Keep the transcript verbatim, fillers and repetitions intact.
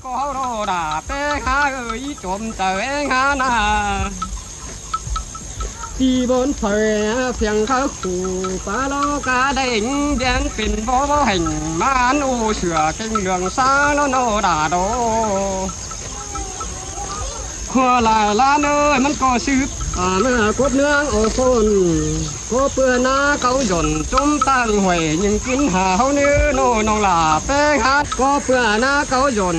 có đồ đà bé khá ơi trộm trời khá na đi bốn thời phiền khắc phủ phá lo cả đỉnh đen pin vô vô hình man u sửa kinh đường xa nó nô đà đồ hoa là lá nơiมันก็ซึบอ่าเมื่อกดเนื้อโอโซนก็เปื้อนหน้าเขาหย่อนจุ้มตั้งหวยยังกินหาเขาเนื้อโน่นองหลาแป้งฮัดก็เปื้อนหน้าเขาหย่อน